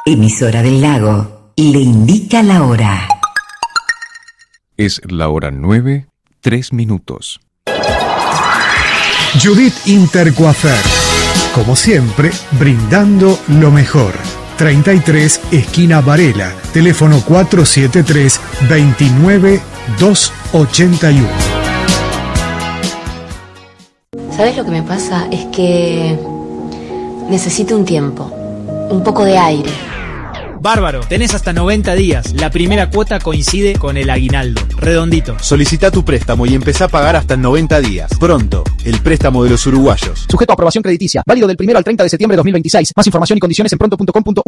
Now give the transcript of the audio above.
Emisora del Lago le indica la hora. Es la hora 9, 3 minutos. Judith Intercoafer, como siempre, brindando lo mejor. 33, esquina Varela, teléfono 473-29-281. ¿Sabes lo que me pasa? Es que necesito un tiempo, un poco de aire. Bárbaro, tenés hasta 90 días. La primera cuota coincide con el aguinaldo. Redondito. Solicita tu préstamo y empezá a pagar hasta en 90 días. Pronto, el préstamo de los uruguayos. Sujeto a aprobación crediticia. Válido del 1 al 30 de septiembre de 2026. Más información y condiciones en pronto.com.uy.